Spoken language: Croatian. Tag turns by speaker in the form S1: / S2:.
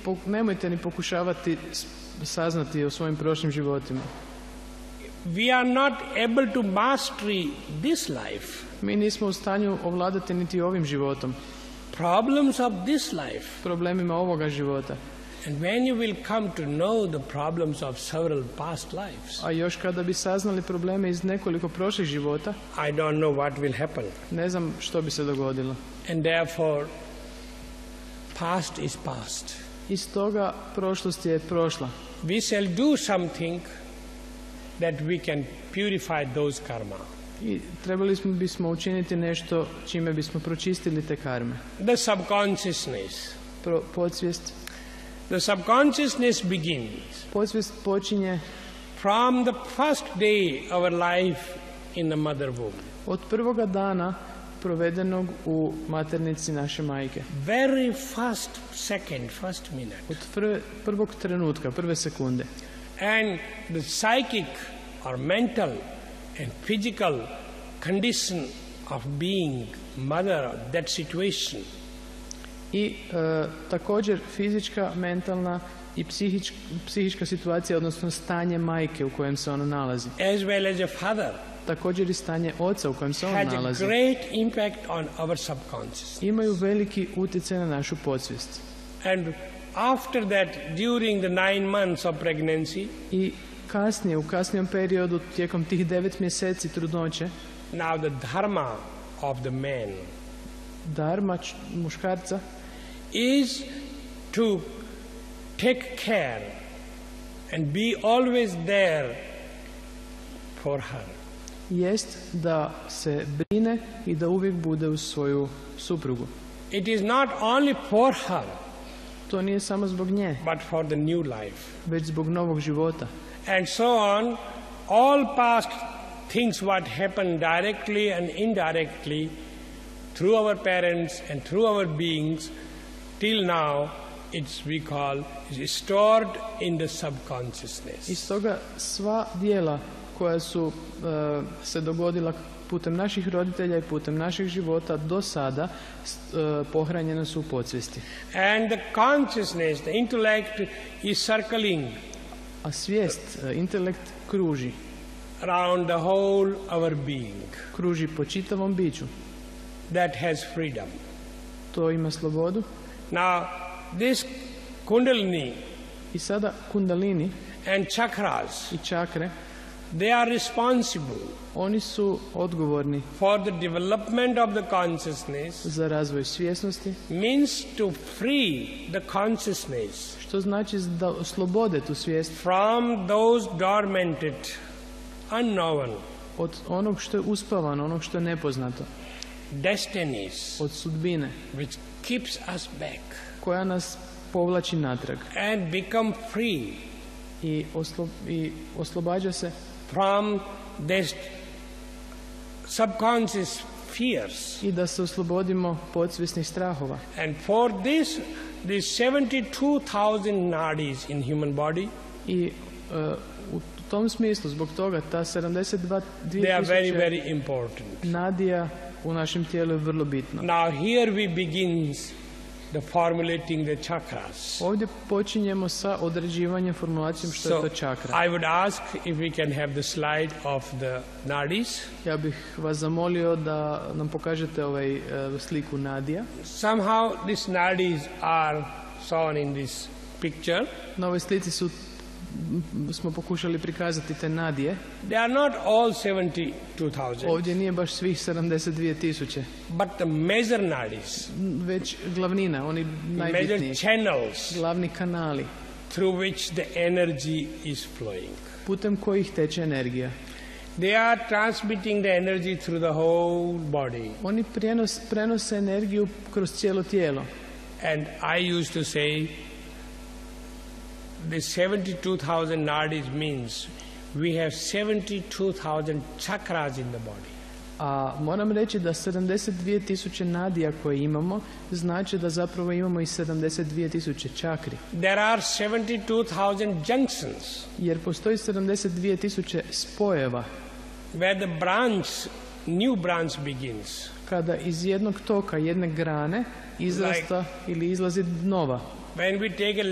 S1: nemojte ni pokušavati saznati o svojim prošlim životima.
S2: We are not able to master this life.
S1: Mi nismo u stanju ovladati niti ovim životom.
S2: Problems of this life.
S1: Problemima ovoga života.
S2: And when you will come to know the problems of several past lives,
S1: a još kada bi saznali probleme iz nekoliko prošlih života,
S2: I don't know what will happen.
S1: Ne znam što bi se dogodilo.
S2: And therefore, past is past.
S1: I stoga prošlost je prošla.
S2: We shall do something that we can purify those karma.
S1: I trebali bismo učiniti nešto čime bismo pročistili te karme.
S2: The subconsciousness.
S1: Podsvijest.
S2: The subconsciousness begins.
S1: Podsvijest počinje
S2: from the first day our life in the mother womb.
S1: Od prvoga dana provedenog u maternici naše majke.
S2: Very first second, first minute.
S1: Od prvog trenutka, prve sekunde.
S2: And the psychic or mental and physical condition of being mother of that situation.
S1: I također fizička, mentalna i psihička situacija, odnosno stanje majke u kojem se ona nalazi.
S2: As well as a father.
S1: Također i stanje oca u kojem se on nalazi.
S2: Has a great impact on our subconscious.
S1: Imaju veliki utjecaj na našu podsvijest.
S2: And after that, during the 9 months of pregnancy,
S1: i kasnije, u kasnijem periodu, tijekom tih 9 mjeseci trudnoće,
S2: now the dharma of the man,
S1: dharma muškarca,
S2: is to take care and be always there for her.
S1: Jest da se brine i da uvijek bude uz svoju suprugu.
S2: It is not only for her,
S1: to nije samo zbog nje,
S2: but for the new life,
S1: već zbog novog života.
S2: And so on, all past things what happened directly and indirectly through our parents and through our beings till now, we call is stored in the subconsciousness.
S1: I stoga sva djela koja su se dogodila putem naših roditelja i putem naših života do sada pohranjena su u podsvijesti.
S2: And the consciousness, the intellect is circling.
S1: A svijest, intelekt kruži.
S2: Around the whole our being.
S1: Kruži po čitavom biću.
S2: That has freedom.
S1: To ima slobodu.
S2: Now, this kundalini.
S1: I sada kundalini.
S2: And chakras.
S1: I čakre.
S2: They are responsible.
S1: Oni su odgovorni
S2: for the development of the consciousness.
S1: Za razvoj svjesnosti.
S2: Means to free the consciousness.
S1: Što znači da oslobode tu svijest.
S2: From those dormanted, unknown.
S1: Od onog što je uspavano, onog što je nepoznato.
S2: Destinies.
S1: Od sudbine.
S2: Which keeps us back.
S1: Koja nas povlači natrag.
S2: And become free.
S1: I oslobađa se
S2: from this subconscious fears.
S1: I da se oslobodimo podsvjesnih strahova.
S2: And for this, these 72,000 nadis in human body.
S1: I u tom smislu, zbog toga, ta 72,000
S2: they are very, very important.
S1: Nadija u našem tijelu je vrlo bitno.
S2: Now here we begins the formulating the chakras.
S1: Ovdje počinjemo sa određivanjem formulacijom što je to čakra.
S2: I would ask if we can have the slide of the nadis.
S1: Ja bih vas zamolio da nam pokažete sliku nadija.
S2: Somehow these nadis are shown in this picture.
S1: Na ovoj slici smo pokušali prikazati te nadije.
S2: They are not all 72,000.
S1: Ovdje nije baš svih 72,000.
S2: But the major nadis.
S1: Već glavnina, oni najbitniji.
S2: Major channels.
S1: Glavni kanali.
S2: Through which the energy is flowing.
S1: Putem kojih teče energija.
S2: They are transmitting the energy through the whole body.
S1: Oni prenose energiju kroz cijelo tijelo.
S2: And I used to say the 72,000 nadis means we have 72,000 chakras in the body.
S1: A moram reći da 72,000 nadija koje imamo znači da zapravo imamo i 72,000 čakri.
S2: There are 72,000 junctions.
S1: Jer postoji 72,000 spojeva.
S2: Where the branch, new branch begins.
S1: Kada iz jednog toka, jedne grane izrasta ili izlazi nova.
S2: When we take a